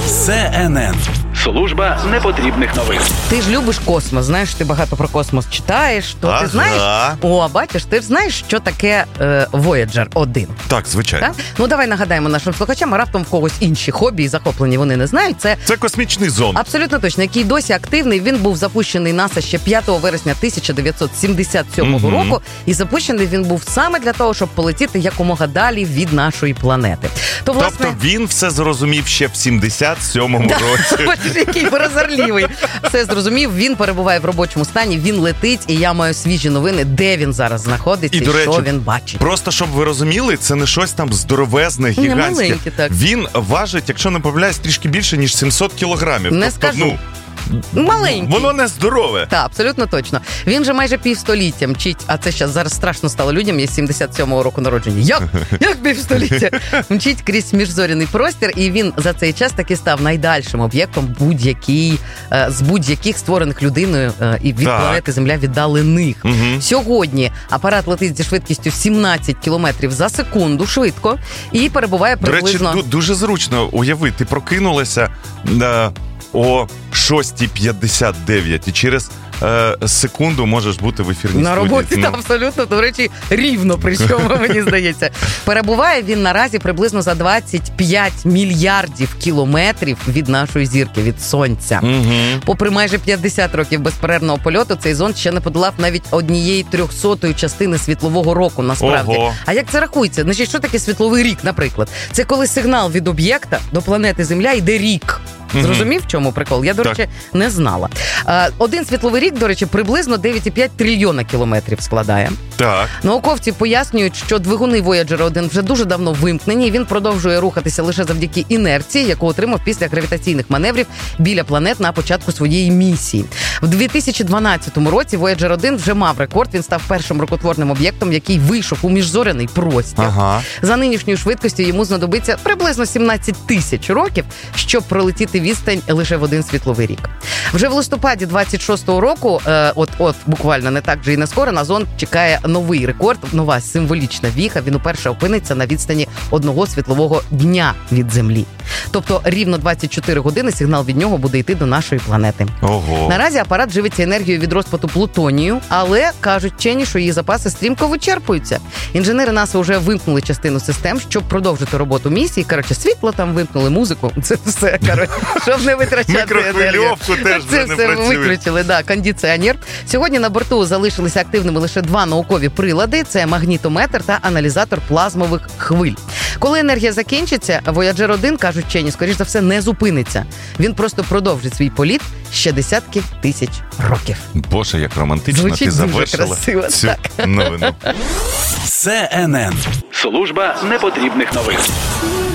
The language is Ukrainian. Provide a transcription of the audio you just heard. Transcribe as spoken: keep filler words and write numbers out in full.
Се Ен Ен. Служба непотрібних новин. Ти ж любиш космос, знаєш, ти багато про космос читаєш, то ага. ти знаєш, о, бачиш, ти ж знаєш, що таке е, Voyager один. Так, звичайно. Так? Ну, давай нагадаємо нашим слухачам, а раптом в когось інші хобі і захоплені вони не знають. Це, Це космічний зонд. Абсолютно точно, який досі активний. Він був запущений НАСА ще п'ятого вересня тисяча дев'ятсот сімдесят сьомого угу. року, і запущений він був саме для того, щоб полетіти якомога далі від нашої планети. То, власне... Тобто він все зрозумів ще в сімдесят сьомому да. році. Бачиш, який прозорливий. Все зрозумів, він перебуває в робочому стані, він летить, і я маю свіжі новини, де він зараз знаходиться і, і до речі, що він бачить. Просто, щоб ви розуміли, це не щось там здоровезне, гігантське. Не маленьке, так. Він важить, якщо не помиляюсь, трішки більше, ніж сімсот кілограмів. Не тобто, скажу. Ну, маленький. Воно не здорове. Так, абсолютно точно. Він же майже півстоліття мчить, а це зараз зараз страшно стало людям, є сімдесят сьомого року народження. Як? Як півстоліття? Мчить крізь міжзоряний простір, і він за цей час таки став найдальшим об'єктом будь-який, з будь-яких створених людиною і від так. планети Земля віддалених. Угу. Сьогодні апарат летить зі швидкістю сімнадцять кілометрів за секунду швидко і перебуває приблизно... До речі, дуже зручно. Уяви, ти прокинулася е, о шостій п'ятдесят дев'ять і через е, секунду можеш бути в ефірній на студії. роботі, ну. та, абсолютно, до речі, рівно, причому, мені здається. Перебуває він наразі приблизно за двадцять п'ять мільярдів кілометрів від нашої зірки, від Сонця. Угу. Попри майже п'ятдесят років безперервного польоту, цей зонд ще не подолав навіть однієї трьохсотої частини світлового року, насправді. Ого. А як це рахується? Значить, що таке світловий рік, наприклад? Це коли сигнал від об'єкта до планети Земля йде рік. Зрозумів, в чому прикол? Я, до так. речі, не знала. А, один світловий рік, до речі, приблизно дев'ять цілих п'ять трильйона кілометрів складає. Так. Науковці пояснюють, що двигуни Voyager один вже дуже давно вимкнені, і він продовжує рухатися лише завдяки інерції, яку отримав після гравітаційних маневрів біля планет на початку своєї місії. В дві тисячі дванадцятому році Voyager один вже мав рекорд, він став першим рукотворним об'єктом, який вийшов у міжзоряний простір. Ага. За нинішньою швидкістю йому знадобиться приблизно сімнадцять тисяч років, щоб пролетіти відстань лише в один світловий рік. Вже в листопаді двадцять шостого року, е, от, от буквально не так вже і не скоро, на зонд чекає новий рекорд, нова символічна віха. Він уперше опиниться на відстані одного світлового дня від Землі. Тобто рівно двадцять чотири години сигнал від нього буде йти до нашої планети. Ого. Наразі апарат живиться енергією від розпаду плутонію, але кажуть вчені, що її запаси стрімко вичерпуються. Інженери НАСА вже вимкнули частину систем, щоб продовжити роботу місії. Коротше, світло там вимкнули, музику. Це все, коротше, щоб не витрачати енергію. Мікрохвильовку теж це вже не все працює. виключили, да, кондиціонер. Сьогодні на борту залишилися активними лише два наукові прилади. Це магнітометр та аналізатор плазмових хвиль. Коли енергія закінчиться, Voyager один, кажуть вчені, скоріш за все, не зупиниться. Він просто продовжить свій політ ще десятки тисяч років. Боже, як романтично Звучить ти завершила дуже красиво, цю так. новину. Се Ен Ен. Служба непотрібних новин.